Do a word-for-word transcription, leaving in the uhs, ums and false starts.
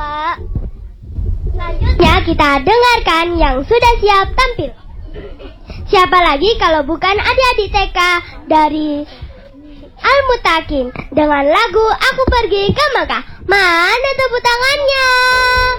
Kak. Selanjutnya kita dengarkan yang sudah siap tampil. Siapa lagi kalau bukan adik-adik T K dari Al-Mutakin dengan lagu Aku Pergi ke Makkah. Mana tepuk tangannya?